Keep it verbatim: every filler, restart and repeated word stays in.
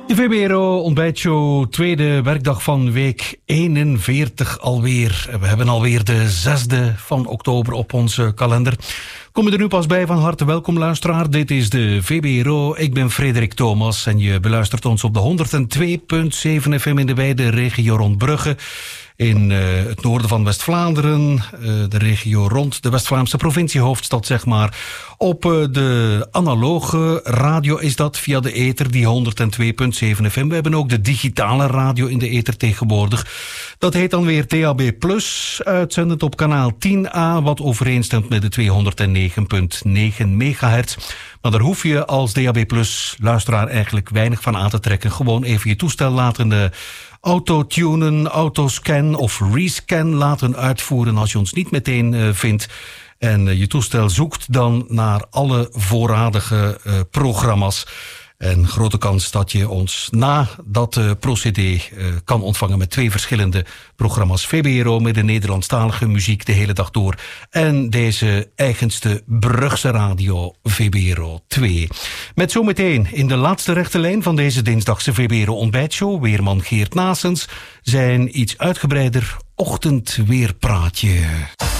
De V B R O ontbijtshow, tweede werkdag van week eenenveertig alweer. We hebben alweer de zesde van oktober op onze kalender. Kom je er nu pas bij, van harte welkom luisteraar. Dit is de V B R O, ik ben Frederik Thomas en je beluistert ons op de honderd twee komma zeven F M in de wijde regio rond Brugge. In uh, het noorden van West-Vlaanderen, uh, de regio rond de West-Vlaamse provinciehoofdstad, zeg maar. Op uh, de analoge radio is dat via de ether, die honderd twee komma zeven F M. We hebben ook de digitale radio in de ether tegenwoordig. Dat heet dan weer D A B plus, uitzendend op kanaal tien A, wat overeenstemt met de tweehonderdnegen komma negen megahertz. Maar daar hoef je als D A B plus luisteraar eigenlijk weinig van aan te trekken. Gewoon even je toestel laten uh, autotunen, autoscan of rescan laten uitvoeren als je ons niet meteen uh, vindt. En uh, je toestel zoekt dan naar alle voorradige uh, programma's. En grote kans dat je ons na dat uh, procedé uh, kan ontvangen met twee verschillende programma's. V B R O met de Nederlandstalige muziek de hele dag door. En deze eigenste Brugse radio, V B R O twee. Met zometeen in de laatste rechte lijn van deze dinsdagse V B R O ontbijtshow, weerman Geert Naessens, zijn iets uitgebreider ochtendweerpraatje.